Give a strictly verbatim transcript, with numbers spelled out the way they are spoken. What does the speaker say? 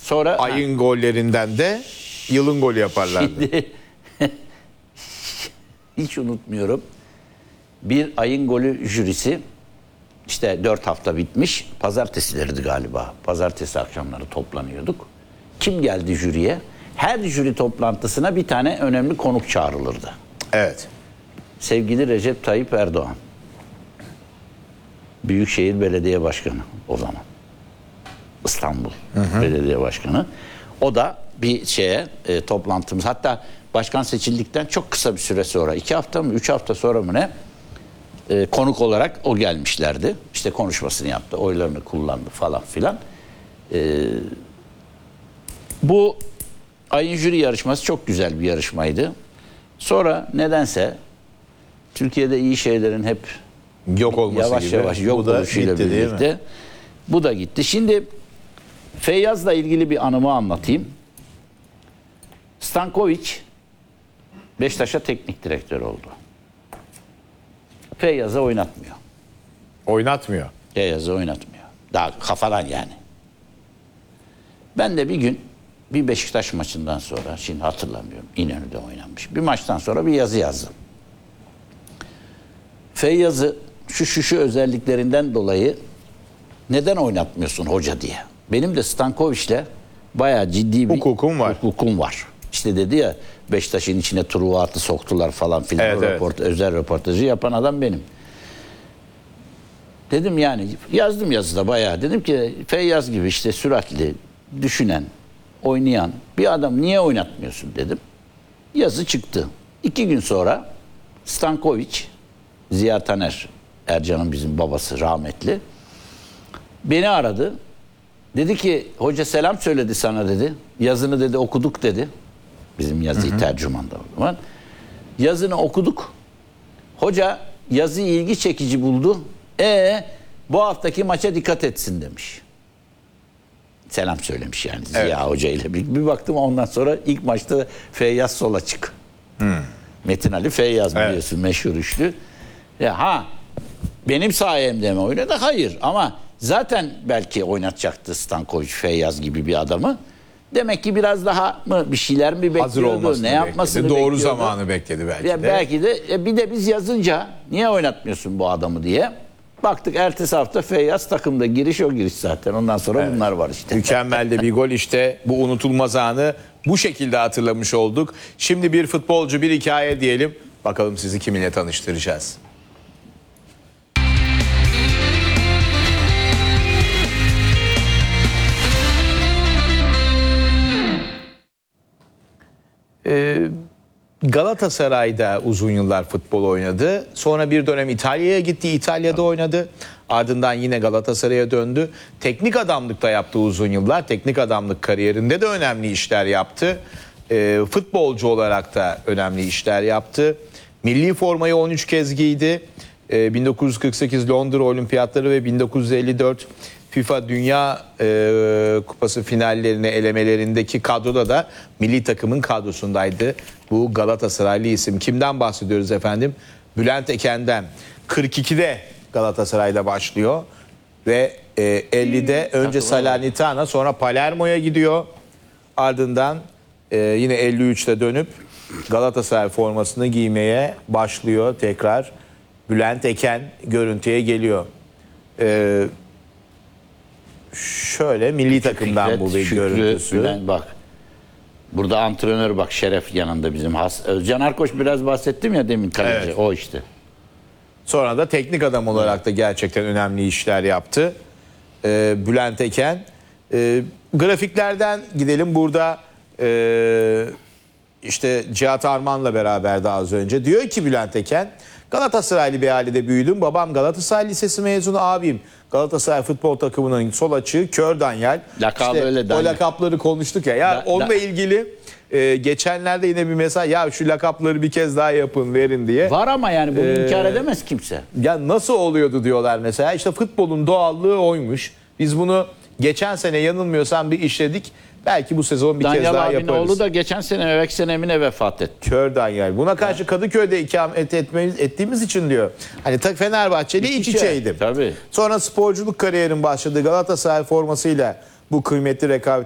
Sonra ayın ha. gollerinden de yılın golü yaparlardı. Şimdi, hiç unutmuyorum. Bir ayın golü jürisi, işte dört hafta bitmiş. Pazartesilerdi galiba. Pazartesi akşamları toplanıyorduk. Kim geldi jüriye? Her jüri toplantısına bir tane önemli konuk çağrılırdı. Evet. Sevgili Recep Tayyip Erdoğan. Büyükşehir Belediye Başkanı o zaman. İstanbul hı hı. Belediye Başkanı. O da bir şeye e, toplantımız. Hatta başkan seçildikten çok kısa bir süre sonra, iki hafta mı, üç hafta sonra mı ne? E, konuk olarak o gelmişlerdi. İşte konuşmasını yaptı, oylarını kullandı falan filan. E, bu ayın jüri yarışması çok güzel bir yarışmaydı. Sonra nedense Türkiye'de iyi şeylerin hep yok olması yavaş gibi. yavaş yok oluşuyla birlikte bu da gitti. Şimdi Feyyaz'la ilgili bir anımı anlatayım. Stankovic Beşiktaş'a teknik direktör oldu. Feyyaz'ı oynatmıyor. Oynatmıyor. Feyyaz'ı oynatmıyor. Daha kafadan yani. Ben de bir gün bir Beşiktaş maçından sonra, şimdi hatırlamıyorum, İnönü'de oynanmış. Bir maçtan sonra bir yazı yazdım. Feyyaz'ı şu şu şu özelliklerinden dolayı neden oynatmıyorsun hoca diye. Benim de Stankovic'le bayağı ciddi bir hukukum var. Hukukum var. İşte dedi ya, Beşiktaş'ın içine Truvat'ı soktular falan filan. Evet, evet. Report, özel röportajı yapan adam benim. Dedim yani, yazdım yazıda bayağı. Dedim ki Feyyaz gibi işte süratli, düşünen, oynayan bir adam niye oynatmıyorsun dedim. Yazı çıktı. İki gün sonra Stankovic, Ziya Taner, Ercan'ın bizim babası rahmetli, beni aradı. Dedi ki hoca selam söyledi sana dedi. Yazını dedi okuduk dedi. Bizim yazıyı hı hı. tercümanda o zaman. Yazını okuduk. Hoca yazıyı ilgi çekici buldu. E bu haftaki maça dikkat etsin demiş. Selam söylemiş yani Ziya evet. Hoca ile. Bir, bir baktım ondan sonra ilk maçta Feyyaz sol açık. Hmm. Metin Ali Feyyaz biliyorsun evet. meşhur üçlü. Ya ha benim sayemde mi oynadı? Hayır ama zaten belki oynatacaktı Stankovic Feyyaz gibi bir adamı. Demek ki biraz daha mı bir şeyler mi bekliyordu? Hazır olmasını ne yapmasını bekledi. Doğru bekliyordu? zamanı bekledi belki ya de. Belki de e, bir de biz yazınca niye oynatmıyorsun bu adamı diye. Baktık ertesi hafta Feyyaz takımda giriş o giriş zaten. Ondan sonra evet. bunlar var işte. Mükemmel de bir gol işte. Bu unutulmaz anı bu şekilde hatırlamış olduk. Şimdi bir futbolcu bir hikaye diyelim. Bakalım sizi kiminle tanıştıracağız. Ee, Galatasaray'da uzun yıllar futbol oynadı. Sonra bir dönem İtalya'ya gitti. İtalya'da oynadı. Ardından yine Galatasaray'a döndü. Teknik adamlık da yaptı uzun yıllar. Teknik adamlık kariyerinde de önemli işler yaptı. Ee, futbolcu olarak da önemli işler yaptı. Milli formayı on üç kez giydi. Ee, bin dokuz yüz kırk sekiz Londra Olimpiyatları ve bin dokuz yüz elli dört FIFA Dünya e, Kupası finallerine elemelerindeki kadroda da milli takımın kadrosundaydı. Bu Galatasaraylı isim. Kimden bahsediyoruz efendim? Bülent Eken'den. kırk ikide Galatasaray'la başlıyor ve e, ellide önce Salernitana sonra Palermo'ya gidiyor. Ardından e, yine elli üçte dönüp Galatasaray formasını giymeye başlıyor tekrar. Bülent Eken görüntüye geliyor. Eee Şöyle milli takımdan Fikret, bu bir görüntüsü. Bülent, bak. Burada antrenör bak Şeref yanında bizim. Has, Özcan Arkoç biraz bahsettim ya demin kaleci. Evet. O işte. Sonra da teknik adam olarak da gerçekten önemli işler yaptı. Ee, Bülent Eken. Ee, grafiklerden gidelim. Burada e, işte Cihat Arman'la beraber daha az önce. Diyor ki Bülent Eken, Galatasaraylı bir ailede büyüdüm. Babam Galatasaray Lisesi mezunu, abim Galatasaray futbol takımının sol açığı Kör Danyal. Lakabı işte öyle o lakapları konuştuk ya. Ya da, onunla da. ilgili e, geçenlerde yine bir mesaj, ya şu lakapları bir kez daha yapın verin diye. Var ama yani bunu ee, inkar edemez kimse. Ya nasıl oluyordu diyorlar mesela. İşte futbolun doğallığı oymuş. Biz bunu geçen sene yanılmıyorsam bir işledik. Belki bu sezon bir Danyal kez daha yaparız. Danyal oğlu da geçen sene evvelki sene Emine vefat etti. Kör Danyal. Buna karşı Kadıköy'de ikamet etmemiz, ettiğimiz için diyor. Hani Fenerbahçeli iç içeydim. Tabii. Sonra sporculuk kariyerim başladı. Galatasaray formasıyla bu kıymetli rekabet